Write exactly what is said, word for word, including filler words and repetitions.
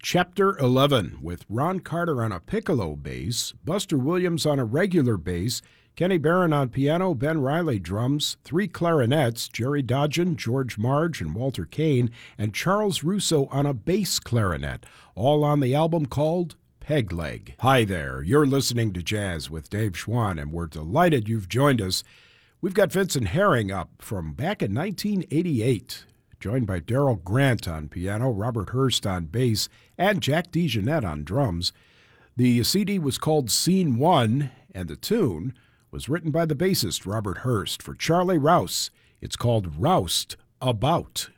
Chapter eleven, with Ron Carter on a piccolo bass, Buster Williams on a regular bass, Kenny Barron on piano, Ben Riley drums, three clarinets, Jerry Dodgen, George Marge, and Walter Kane, and Charles Russo on a bass clarinet, all on the album called Peg Leg. Hi there, you're listening to Jazz with Dave Schwann, and we're delighted you've joined us. We've got Vincent Herring up from back in nineteen eighty-eight, joined by Daryl Grant on piano, Robert Hurst on bass, and Jack DeJohnette on drums. The C D was called Scene One, and the tune was written by the bassist Robert Hurst for Charlie Rouse. It's called Roused About.